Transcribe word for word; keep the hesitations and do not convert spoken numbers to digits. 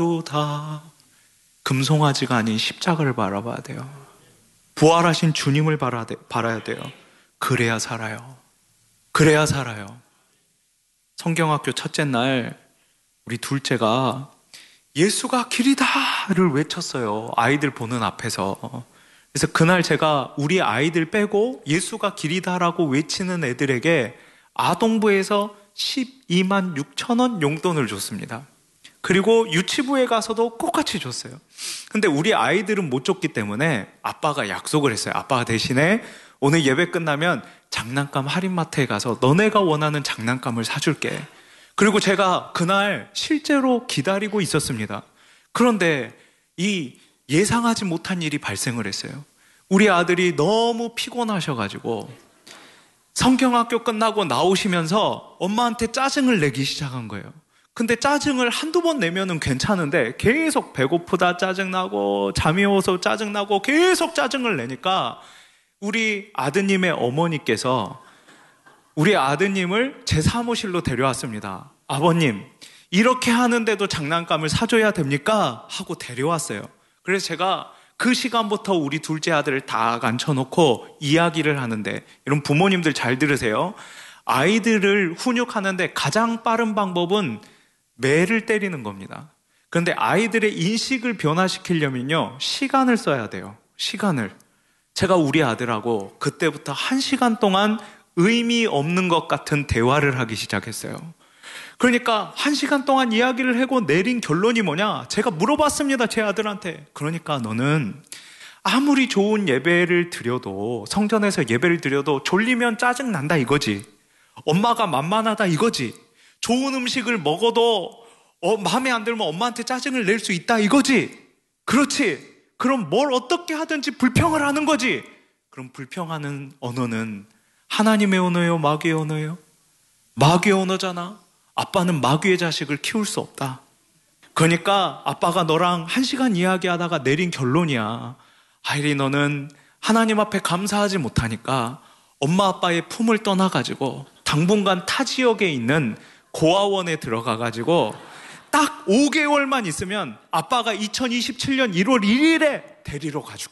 다 금송아지가 아닌 십자가를 바라봐야 돼요. 부활하신 주님을 바라야 돼요. 그래야 살아요. 그래야 살아요. 성경학교 첫째 날 우리 둘째가 예수가 길이다를 외쳤어요. 아이들 보는 앞에서. 그래서 그날 제가 우리 아이들 빼고 예수가 길이다라고 외치는 애들에게 아동부에서 십이만 육천 원 용돈을 줬습니다. 그리고 유치부에 가서도 똑같이 줬어요. 근데 우리 아이들은 못 줬기 때문에 아빠가 약속을 했어요. 아빠가 대신에 오늘 예배 끝나면 장난감 할인마트에 가서 너네가 원하는 장난감을 사줄게. 그리고 제가 그날 실제로 기다리고 있었습니다. 그런데 이 예상하지 못한 일이 발생을 했어요. 우리 아들이 너무 피곤하셔가지고 성경학교 끝나고 나오시면서 엄마한테 짜증을 내기 시작한 거예요. 근데 짜증을 한두 번 내면은 괜찮은데 계속 배고프다 짜증나고 잠이 오서 짜증나고 계속 짜증을 내니까 우리 아드님의 어머니께서 우리 아드님을 제 사무실로 데려왔습니다. 아버님, 이렇게 하는데도 장난감을 사줘야 됩니까? 하고 데려왔어요. 그래서 제가 그 시간부터 우리 둘째 아들을 다 앉혀놓고 이야기를 하는데, 이런 부모님들 잘 들으세요. 아이들을 훈육하는데 가장 빠른 방법은 매를 때리는 겁니다. 그런데 아이들의 인식을 변화시키려면요, 시간을 써야 돼요. 시간을. 제가 우리 아들하고 그때부터 한 시간 동안 의미 없는 것 같은 대화를 하기 시작했어요. 그러니까 한 시간 동안 이야기를 하고 내린 결론이 뭐냐? 제가 물어봤습니다, 제 아들한테. 그러니까 너는 아무리 좋은 예배를 드려도, 성전에서 예배를 드려도 졸리면 짜증난다 이거지. 엄마가 만만하다 이거지. 좋은 음식을 먹어도 어, 마음에 안 들면 엄마한테 짜증을 낼 수 있다 이거지. 그렇지. 그럼 뭘 어떻게 하든지 불평을 하는 거지. 그럼 불평하는 언어는 하나님의 언어예요? 마귀의 언어예요? 마귀의 언어잖아. 아빠는 마귀의 자식을 키울 수 없다. 그러니까 아빠가 너랑 한 시간 이야기하다가 내린 결론이야. 하일이, 너는 하나님 앞에 감사하지 못하니까 엄마 아빠의 품을 떠나가지고 당분간 타 지역에 있는 고아원에 들어가가지고 딱 오 개월만 있으면 아빠가 이천이십칠 년 일월 일일에 데리러 가줄게.